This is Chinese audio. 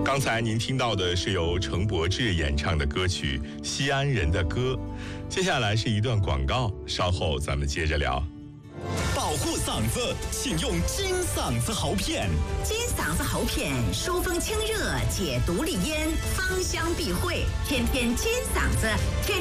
刚才您听到的是由程柏志演唱的歌曲《西安人的歌》。接下来是一段广告，稍后咱们接着聊。 保护嗓子，请用金嗓子喉片。 金嗓子喉片疏风清热，解毒利咽，芳香避秽，天天金嗓子。